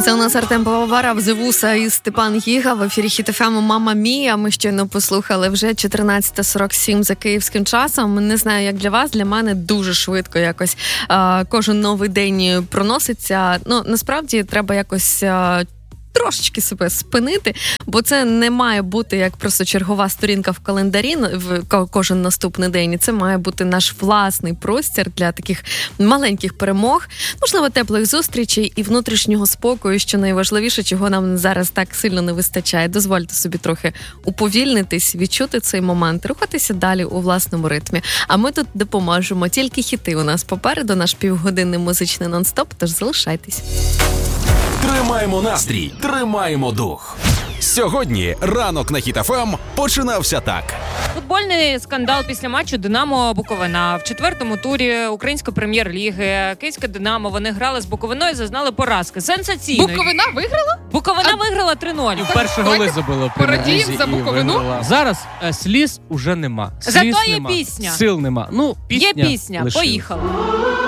Це у нас Артем Пивоваров, Зевуса і Степан Гіга. В ефірі Хіт ФМ «Мама Мія». Ми щойно послухали вже 14:47 за київським часом. Не знаю, як для вас, для мене дуже швидко якось кожен новий день проноситься. Ну, насправді, треба якось трошечки себе спинити, бо це не має бути як просто чергова сторінка в календарі в кожен наступний день. І це має бути наш власний простір для таких маленьких перемог, можливо, теплих зустрічей і внутрішнього спокою, що найважливіше, чого нам зараз так сильно не вистачає. Дозвольте собі трохи уповільнитись, відчути цей момент, рухатися далі у власному ритмі. А ми тут допоможемо. Тільки хіти у нас попереду, наш півгодинний музичний нон-стоп, тож залишайтесь. Тримаємо настрій, тримаємо дух. Сьогодні ранок на Хіт ФМ починався так. Футбольний скандал після матчу «Динамо-Буковина». В 4-му турі Української прем'єр-ліги Київське «Динамо», вони грали з Буковиною, зазнали поразки. Сенсаційно. Буковина виграла? Буковина виграла 3-0. І вперше голи забили в Порадіємо за Буковину. Зараз сліз уже нема. Зато є пісня. Сил нема. Ну, пісня є пісня. лишилась. Поїхали.